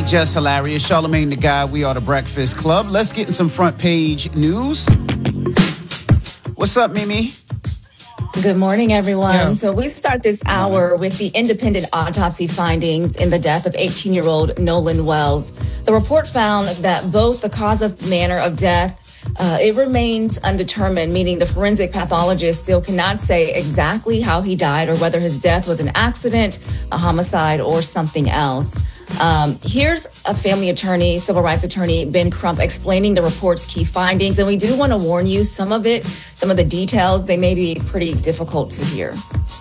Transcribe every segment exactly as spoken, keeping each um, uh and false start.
Just hilarious. Charlamagne the Guy. We are the Breakfast Club. Let's get in some front page news. What's up, Mimi? Good morning, everyone. Yeah. So we start this hour with the independent autopsy findings in the death of eighteen-year-old Nolan Wells. The report found that both the cause of manner of death, uh, it remains undetermined, meaning the forensic pathologist still cannot say exactly how he died or whether his death was an accident, a homicide, or something else. Um, here's a family attorney, civil rights attorney, Ben Crump, explaining the report's key findings. And we do want to warn you, some of it, some of the details, they may be pretty difficult to hear.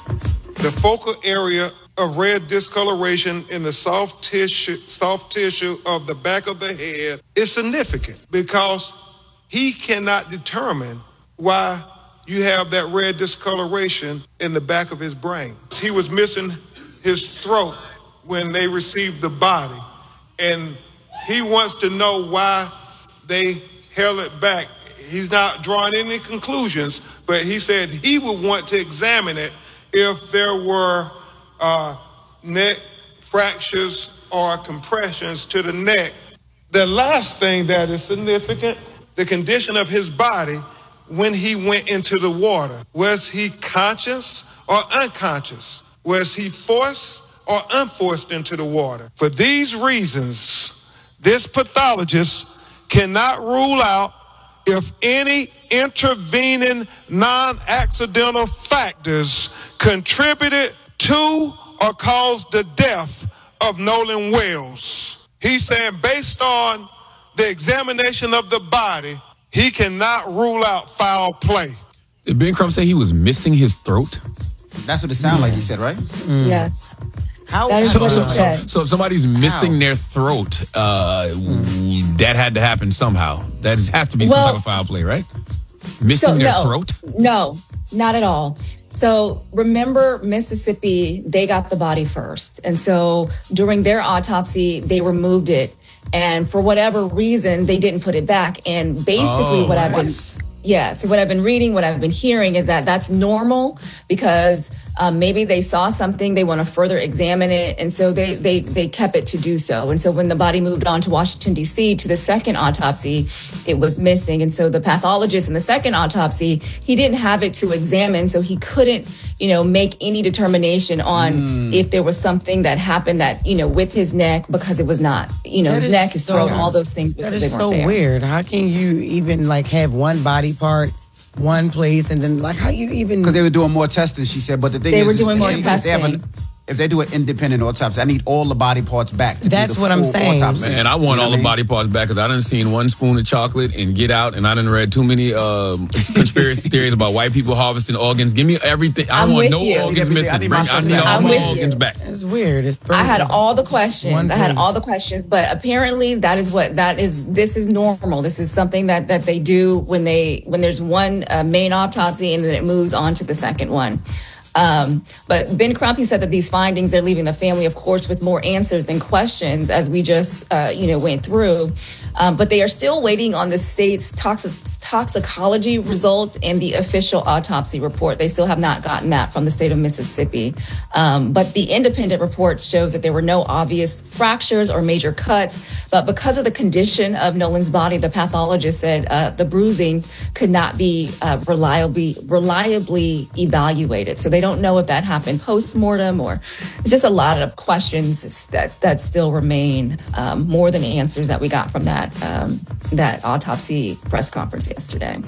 The focal area of red discoloration in the soft tissue, soft tissue of the back of the head is significant because he cannot determine why you have that red discoloration in the back of his brain. He was missing his throat when they received the body, and he wants to know why they held it back. He's not drawing any conclusions, but he said he would want to examine it if there were uh, neck fractures or compressions to the neck. The last thing that is significant, the condition of his body when he went into the water. Was he conscious or unconscious? Was he forced or unforced into the water? For these reasons, this pathologist cannot rule out if any intervening non-accidental factors contributed to or caused the death of Nolan Wells. He's saying based on the examination of the body, he cannot rule out foul play. Did Ben Crump say he was missing his throat? That's what it sounded like he said, right? Mm. Yes. How? That is So, what so, he so, said. so if somebody's missing How? their throat, uh, that had to happen somehow. That has to be some Well, type of foul play, right? Missing So, their no, throat? No, not at all. So remember, Mississippi, they got the body first. And so during their autopsy, they removed it. And for whatever reason, they didn't put it back. And basically Oh, what I've been... what? Yeah, so what I've been reading, what I've been hearing is that that's normal because um, maybe they saw something, they want to further examine it, and so they, they they kept it to do so. And so when the body moved on to Washington, D C to the second autopsy, it was missing. And so the pathologist in the second autopsy, he didn't have it to examine, so he couldn't, you know, make any determination on mm. if there was something that happened that, you know, with his neck, because it was not, you know, That his neck, his so, throat, all those things. That because is they so weren't there. weird. How can you even like have one body part, one place, and then like how you even? Because they were doing more testing, she said. But the thing They is, were is doing more if they have testing. an- if they do an independent autopsy, I need all the body parts back. To That's do the what I'm full saying. Autopsy. Man, I want You know all what I the mean? body parts back because I done seen one spoon of chocolate and get out, and I done read too many uh, conspiracy theories about white people harvesting organs. Give me everything. I I'm want with no you. organs Everything. missing. I need Bring- my stuff I need back. all I'm my with organs you. back. It's weird. It's I had all the questions. One I had place. all the questions, but apparently that is what that is. This is normal. This is something that that they do when they when there's one uh, main autopsy and then it moves on to the second one. Um, but Ben Crump, he said that these findings, they're leaving the family, of course, with more answers than questions, as we just, uh, you know, went through. Um, but they are still waiting on the state's toxic, toxicology results and the official autopsy report. They still have not gotten that from the state of Mississippi. Um, but the independent report shows that there were no obvious fractures or major cuts. But because of the condition of Nolan's body, the pathologist said uh, the bruising could not be uh, reliably, reliably evaluated. So they don't know if that happened post-mortem, or it's just a lot of questions that, that still remain, um, more than answers that we got from that um, that autopsy press conference yesterday.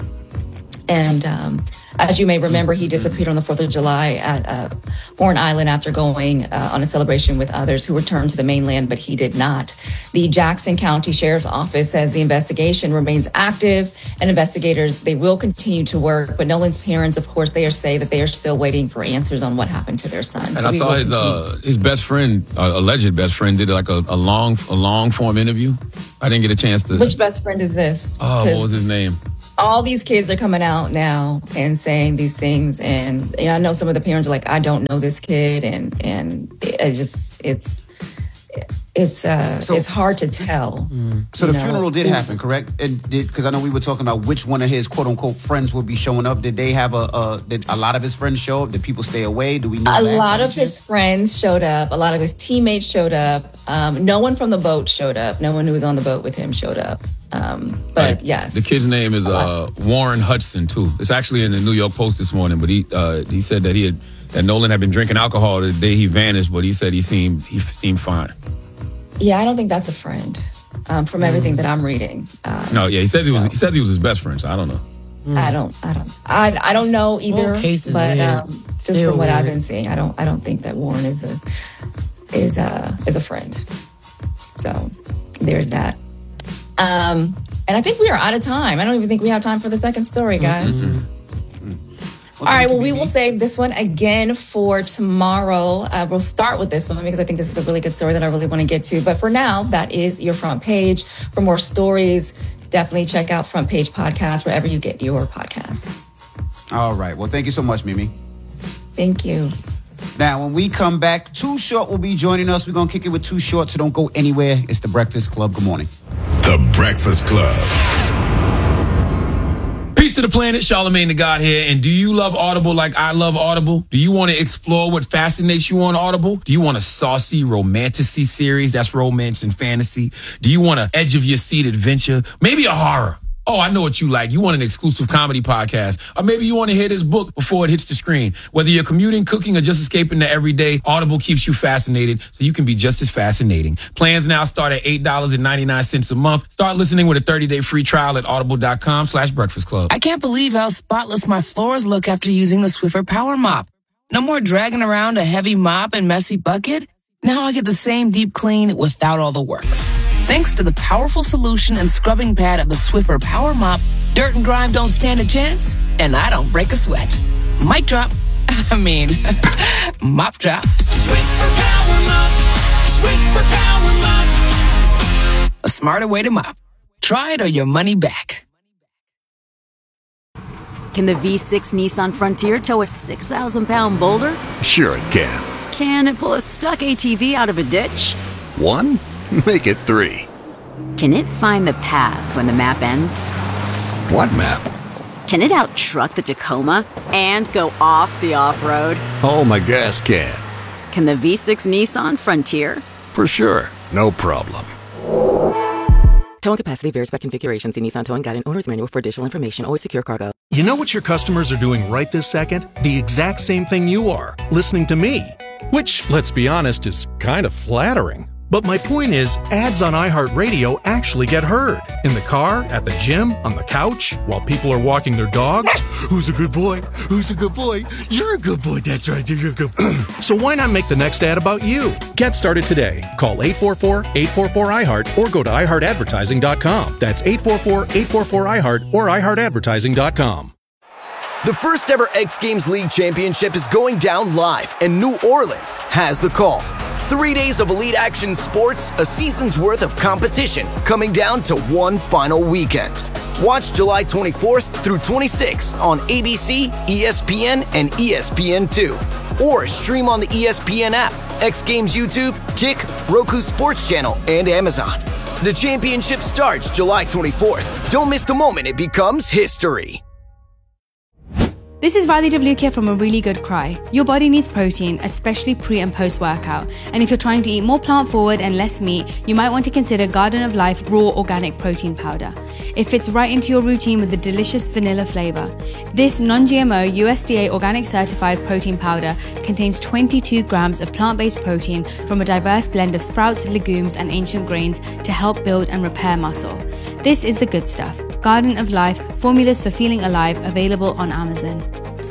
And um, as you may remember, he disappeared on the fourth of July at uh, Horn Island after going uh, on a celebration with others who returned to the mainland, but he did not. The Jackson County Sheriff's Office says the investigation remains active, and investigators, they will continue to work. But Nolan's parents, of course, they are say that they are still waiting for answers on what happened to their son. And So I we saw will his continue. uh, his best friend, uh, alleged best friend, did like a, a long a long form interview. I didn't get a chance to. Which best friend is this? Oh, 'Cause what was his name? all these kids are coming out now and saying these things, and you know, I know some of the parents are like, I don't know this kid, and and it just it's it's uh, So- it's hard to tell. So the you know. funeral did happen, correct? And did because I know we were talking about which one of his quote unquote friends would be showing up. Did they have a? Uh, did a lot of his friends show up? Did people stay away? Do we know? A that? lot of his friends showed up. A lot of his teammates showed up. Um, no one from the boat showed up. No one who was on the boat with him showed up. Um, but Like, yes, the kid's name is uh, Warren Hudson too. It's actually in the New York Post this morning. But he uh, he said that he had that Nolan had been drinking alcohol the day he vanished. But he said he seemed he seemed fine. Yeah, I don't think that's a friend. Um, from everything that I'm reading, um, No, yeah, he said he was So. he said he was his best friend. So I don't know. I don't, I don't, I, I don't know either. All cases but weird. um, just Still from what I've weird. been seeing, I don't, I don't think that Warren is a is a is a friend. So there's that. Um, and I think we are out of time. I don't even think we have time for the second story, guys. All right, well, we will save this one again for tomorrow. Uh, we'll start with this one because I think this is a really good story that I really want to get to. But for now, that is your front page. For more stories, definitely check out Front Page Podcast wherever you get your podcasts. All right. Well, thank you so much, Mimi. Thank you. Now, when we come back, Too Short will be joining us. We're gonna kick it with Too Short, so don't go anywhere. It's the Breakfast Club. Good morning. The Breakfast Club. Peace to the planet, Charlamagne the God here. And do you love Audible like I love Audible? Do you want to explore what fascinates you on Audible? Do you want a saucy romantasy series that's romance and fantasy? Do you want an edge of your seat adventure? Maybe a horror? Oh, I know what you like. You want an exclusive comedy podcast. Or maybe you want to hear this book before it hits the screen. Whether you're commuting, cooking, or just escaping the everyday, Audible keeps you fascinated so you can be just as fascinating. Plans now start at eight dollars and ninety-nine cents a month. Start listening with a thirty-day free trial at audible.com slash breakfast club. I can't believe how spotless my floors look after using the Swiffer Power Mop. No more dragging around a heavy mop and messy bucket. Now I get the same deep clean without all the work. Thanks to the powerful solution and scrubbing pad of the Swiffer Power Mop, dirt and grime don't stand a chance, and I don't break a sweat. Mic drop. I mean, mop drop. Swiffer Power Mop. Swiffer Power Mop. A smarter way to mop. Try it or your money back. Can the V six Nissan Frontier tow a six thousand pound boulder? Sure it can. Can it pull a stuck A T V out of a ditch? One? Make it three. Can it find the path when the map ends? What map? Can it out-truck the Tacoma and go off the off-road? Oh, my gas can. Can the V six Nissan Frontier? For sure. No problem. Towing capacity varies by configuration. See Nissan Towing Guide and Owner's Manual for additional information. Always secure cargo. You know what your customers are doing right this second? The exact same thing you are, listening to me. Which, let's be honest, is kind of flattering. But my point is, ads on iHeartRadio actually get heard. In the car, at the gym, on the couch, while people are walking their dogs. Who's a good boy? Who's a good boy? You're a good boy. That's right. You're a good boy. So why not make the next ad about you? Get started today. Call eight four four, eight four four, I heart or go to i heart advertising dot com. That's eight four four, eight four four, I heart or i heart advertising dot com. The first ever X Games League Championship is going down live, and New Orleans has the call. Three days of elite action sports, a season's worth of competition, coming down to one final weekend. Watch July twenty-fourth through twenty-sixth on A B C, E S P N, and E S P N two. Or stream on the E S P N app, X Games YouTube, Kick, Roku Sports Channel, and Amazon. The championship starts July twenty-fourth. Don't miss the moment it becomes history. This is Riley Devlukia from A Really Good Cry. Your body needs protein, especially pre and post workout. And if you're trying to eat more plant forward and less meat, you might want to consider Garden of Life Raw Organic Protein Powder. It fits right into your routine with a delicious vanilla flavor. This non-G M O U S D A organic certified protein powder contains twenty-two grams of plant-based protein from a diverse blend of sprouts, legumes, and ancient grains to help build and repair muscle. This is the good stuff. Garden of Life, formulas for feeling alive, available on Amazon.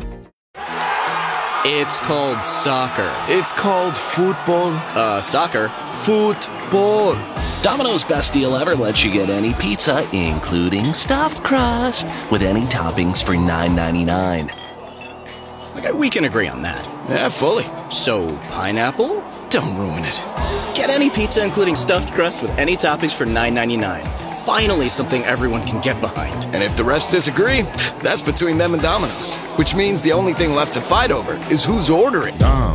It's called soccer. It's called football. Uh, soccer. Football. Domino's Best Deal Ever lets you get any pizza, including stuffed crust, with any toppings for nine ninety-nine. Okay, we can agree on that. Yeah, fully. So, pineapple? Don't ruin it. Get any pizza, including stuffed crust, with any toppings for nine ninety-nine. Finally, something everyone can get behind. And if the rest disagree, that's between them and Domino's. Which means the only thing left to fight over is who's ordering. Dom.